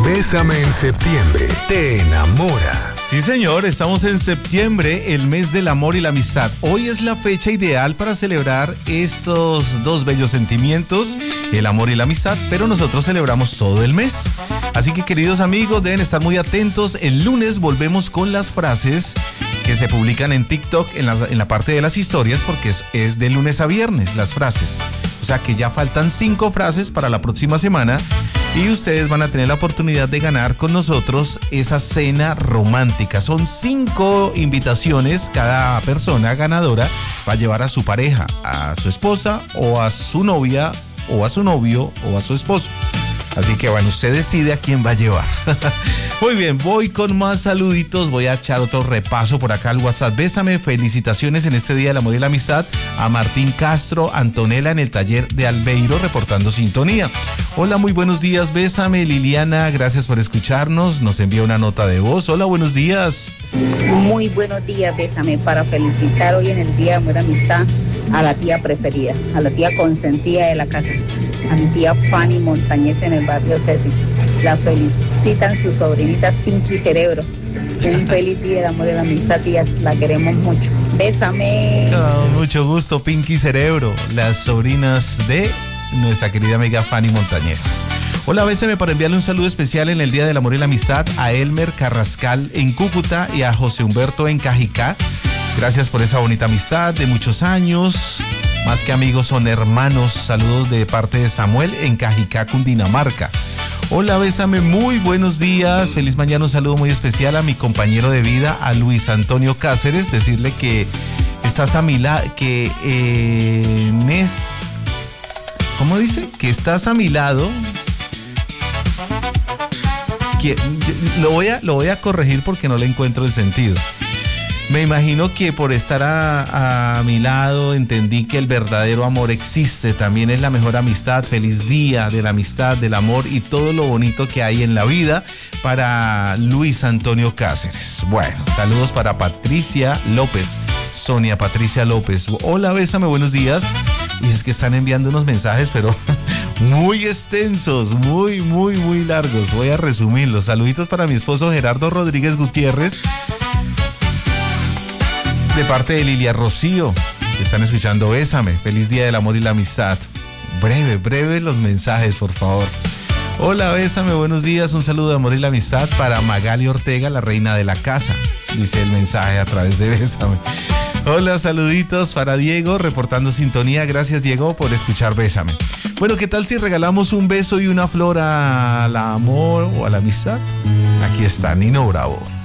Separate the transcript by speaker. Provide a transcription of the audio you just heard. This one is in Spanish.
Speaker 1: Bésame en septiembre. Te enamora.
Speaker 2: Sí, señor, estamos en septiembre, el mes del amor y la amistad. Hoy es la fecha ideal para celebrar estos dos bellos sentimientos, el amor y la amistad, pero nosotros celebramos todo el mes. Así que, queridos amigos, deben estar muy atentos. El lunes volvemos con las frases que se publican en TikTok en la parte de las historias, porque es de lunes a viernes las frases. O sea que ya faltan 5 frases para la próxima semana. Y ustedes van a tener la oportunidad de ganar con nosotros esa cena romántica. Son 5 invitaciones. Cada persona ganadora va a llevar a su pareja, a su esposa o a su novia o a su novio o a su esposo. Así que bueno, usted decide a quién va a llevar. Muy bien, voy con más saluditos. Voy a echar otro repaso por acá al WhatsApp. Bésame, felicitaciones en este Día del Amor y la Amistad a Martín Castro, Antonella en el taller de Albeiro reportando sintonía. Hola, muy buenos días, bésame. Liliana, gracias por escucharnos. Nos envía una nota de voz. Hola, buenos días.
Speaker 3: Muy buenos días, bésame, para felicitar hoy en el Día de Amor y Amistad a la tía preferida, a la tía consentida de la casa, a mi tía Fanny Montañez en el barrio Ceci. La felicitan sus sobrinitas Pinky Cerebro. Un feliz Día de Amor y la Amistad, tía, la queremos mucho. Bésame.
Speaker 2: Mucho gusto, Pinky Cerebro, las sobrinas de nuestra querida amiga Fanny Montañez. Hola, bésame para enviarle un saludo especial en el Día del Amor y la Amistad a Elmer Carrascal en Cúcuta y a José Humberto en Cajicá. Gracias por esa bonita amistad de muchos años. Más que amigos, son hermanos. Saludos de parte de Samuel en Cajicá, Cundinamarca. Hola, bésame, muy buenos días. Feliz mañana, un saludo muy especial a mi compañero de vida, a Luis Antonio Cáceres. Decirle que estás a mi lado, que ¿cómo dice? Que estás a mi lado. Que, lo voy a corregir porque no le encuentro el sentido. Me imagino que por estar a mi lado entendí que el verdadero amor existe, también es la mejor amistad. Feliz día de la amistad, del amor y todo lo bonito que hay en la vida para Luis Antonio Cáceres. Bueno, saludos para Patricia López, Sonia Patricia López. Hola, bésame, buenos días. Y es que están enviando unos mensajes, pero muy extensos, muy largos. Voy a resumirlos. Saluditos para mi esposo Gerardo Rodríguez Gutiérrez, de parte de Lilia Rocío, que están escuchando Bésame. Feliz Día del Amor y la Amistad. Breve los mensajes, por favor. Hola, bésame, buenos días. Un saludo de amor y la amistad para Magali Ortega, la reina de la casa. Dice el mensaje a través de Bésame. Hola, saluditos para Diego, reportando sintonía. Gracias, Diego, por escuchar Bésame. Bueno, ¿qué tal si regalamos un beso y una flor al amor o a la amistad? Aquí está Nino Bravo.